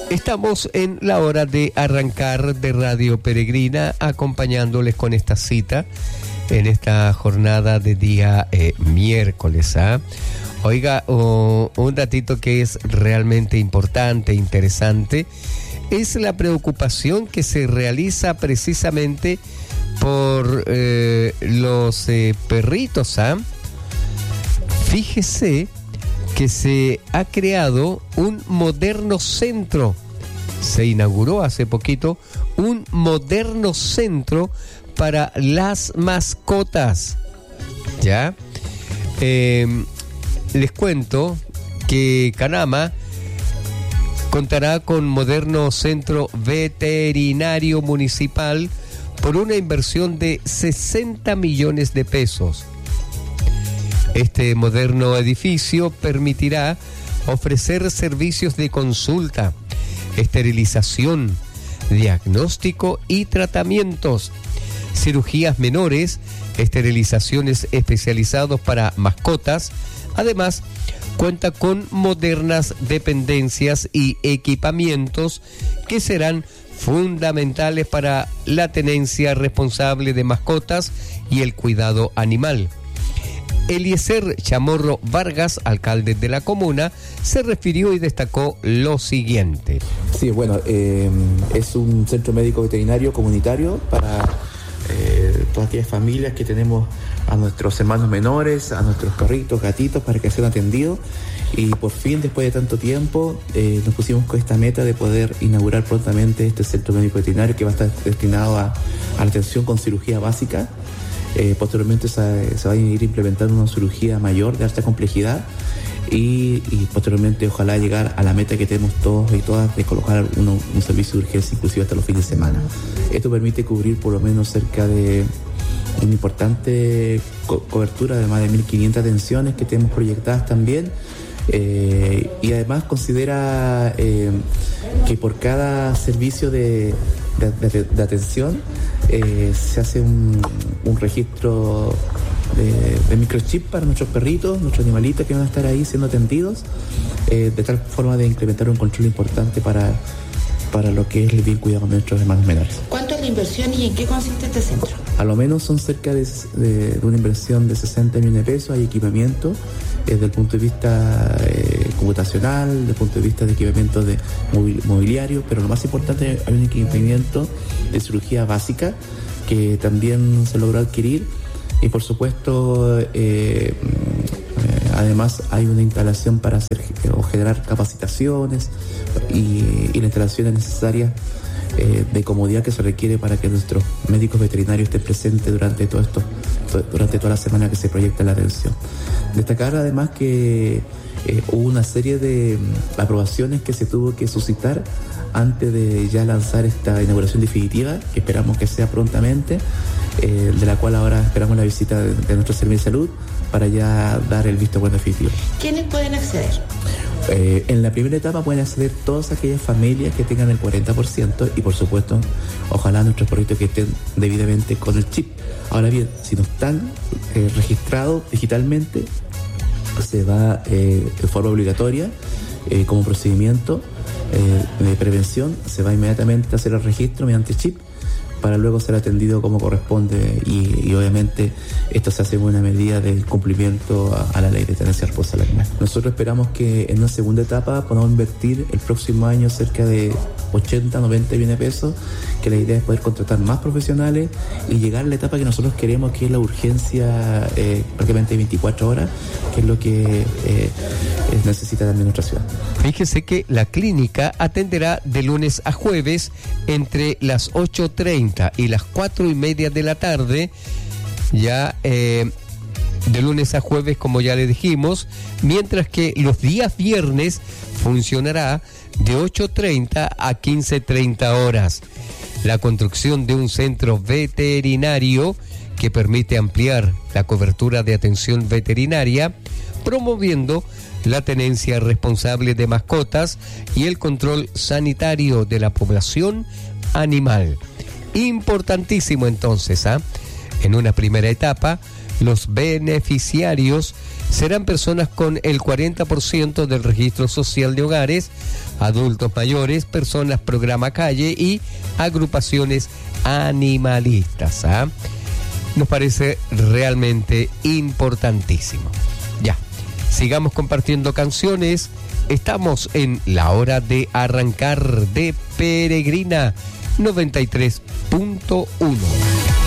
Estamos en la hora de arrancar de Radio Peregrina, acompañándoles con esta cita en esta jornada de día miércoles. Oiga, un datito que es realmente importante, interesante, es la preocupación que se realiza precisamente por los perritos. Fíjese que se ha creado un moderno centro, se inauguró hace poquito un moderno centro para las mascotas. ¿Ya? Les cuento que Canama contará con moderno centro veterinario municipal por una inversión de 60 millones de pesos. Este moderno edificio permitirá ofrecer servicios de consulta, esterilización, diagnóstico y tratamientos, cirugías menores, esterilizaciones especializados para mascotas. Además, cuenta con modernas dependencias y equipamientos que serán fundamentales para la tenencia responsable de mascotas y el cuidado animal. Eliezer Chamorro Vargas, alcalde de la comuna, se refirió y destacó lo siguiente. Sí, bueno, es un centro médico veterinario comunitario para todas aquellas familias que tenemos a nuestros hermanos menores, a nuestros perritos, gatitos, para que sean atendidos. Y por fin, después de tanto tiempo, nos pusimos con esta meta de poder inaugurar prontamente este centro médico veterinario que va a estar destinado a la atención con cirugía básica. Posteriormente se va a ir implementando una cirugía mayor de alta complejidad y posteriormente ojalá llegar a la meta que tenemos todos y todas de colocar un servicio de urgencia inclusive hasta los fines de semana. Esto permite cubrir por lo menos cerca de una importante cobertura de más de 1.500 atenciones que tenemos proyectadas también. Y además considera que por cada servicio de atención se hace un registro de microchip para nuestros perritos, nuestros animalitos que van a estar ahí siendo atendidos, de tal forma de implementar un control importante para lo que es el bien cuidado de nuestros hermanos menores. ¿Cuánto es la inversión y en qué consiste este centro? A lo menos son cerca de una inversión de 60 millones de pesos. Hay equipamiento desde el punto de vista computacional, desde el punto de vista de equipamiento de mobiliario, pero lo más importante, hay un equipamiento de cirugía básica que también se logró adquirir y por supuesto además hay una instalación para hacer o generar capacitaciones y las instalaciones necesarias de comodidad que se requiere para que nuestros médicos veterinarios estén presentes durante toda la semana que se proyecta la atención. Destacar además que hubo una serie de aprobaciones que se tuvo que suscitar antes de ya lanzar esta inauguración definitiva, que esperamos que sea prontamente, de la cual ahora esperamos la visita de nuestro servicio de salud para ya dar el visto bueno definitivo. ¿Quiénes pueden acceder? En la primera etapa pueden acceder todas aquellas familias que tengan el 40% y por supuesto ojalá nuestros perritos que estén debidamente con el chip. Ahora bien, si no están registrados digitalmente, se va de forma obligatoria como procedimiento de prevención, se va inmediatamente a hacer el registro mediante chip para luego ser atendido como corresponde y obviamente esto se hace en una medida del cumplimiento a la ley de tenencia responsable animal. Nosotros esperamos que en una segunda etapa podamos invertir el próximo año cerca de 80, 90 millones de pesos, que la idea es poder contratar más profesionales y llegar a la etapa que nosotros queremos, que es la urgencia prácticamente 24 horas, que es lo que necesita también nuestra ciudad. Fíjese que la clínica atenderá de lunes a jueves entre las 8:30 y las 4:30 de la tarde, ya de lunes a jueves, como ya le dijimos, mientras que los días viernes funcionará de 8:30 a 15:30 horas. La construcción de un centro veterinario que permite ampliar la cobertura de atención veterinaria, promoviendo la tenencia responsable de mascotas y el control sanitario de la población animal. Importantísimo entonces, en una primera etapa, Los beneficiarios serán personas con el 40% del registro social de hogares, adultos mayores, personas programa calle y agrupaciones animalistas. Nos parece realmente importantísimo. Ya, sigamos compartiendo canciones. Estamos en la hora de arrancar de Peregrina 93.1.